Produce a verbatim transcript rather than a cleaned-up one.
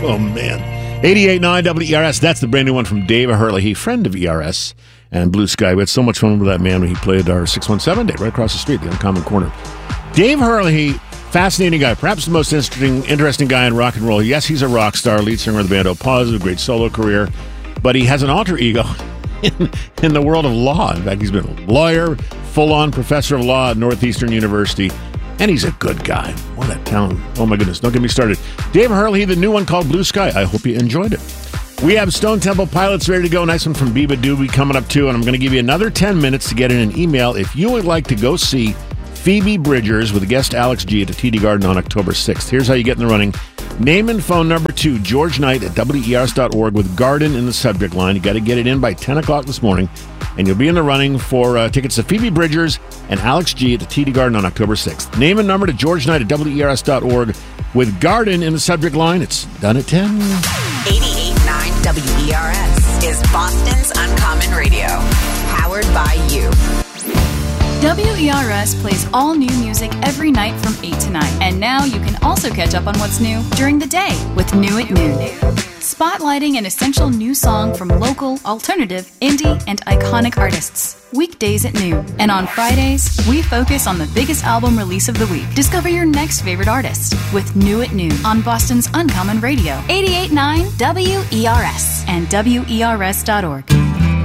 Oh, man. eighty-eight point nine W E R S. That's the brand new one from Dave Hurley, friend of E R S and Blue Sky. We had so much fun with that man when he played our six one seven day right across the street, the Uncommon Corner. Dave Hurley, fascinating guy, perhaps the most interesting interesting guy in rock and roll. Yes, he's a rock star, lead singer of the band Oppositive, great solo career, but he has an alter ego in, in the world of law. In fact, he's been a lawyer, full-on professor of law at Northeastern University, and he's a good guy. What a talent. Oh, my goodness. Don't get me started. Dave Hurley, the new one called Blue Sky. I hope you enjoyed it. We have Stone Temple Pilots ready to go. Nice one from Biba Doobie coming up, too. And I'm going to give you another ten minutes to get in an email if you would like to go see Phoebe Bridgers with guest Alex G at the T D Garden on October sixth. Here's how you get in the running. Name and phone number two, George Knight at W E R S dot org with Garden in the subject line. You got to get it in by ten o'clock this morning, and you'll be in the running for uh, tickets to Phoebe Bridgers and Alex G at the T D Garden on October sixth. Name and number to George Knight at W E R S dot org with Garden in the subject line. It's done at ten. eighty-eight point nine W E R S is Boston's Uncommon Radio, powered by you. W E R S plays all new music every night from eight to nine. And now you can also catch up on what's new during the day with New at Noon. Spotlighting an essential new song from local, alternative, indie, and iconic artists. Weekdays at noon. And on Fridays, we focus on the biggest album release of the week. Discover your next favorite artist with New at Noon on Boston's Uncommon Radio. eighty-eight point nine W E R S and W E R S dot org.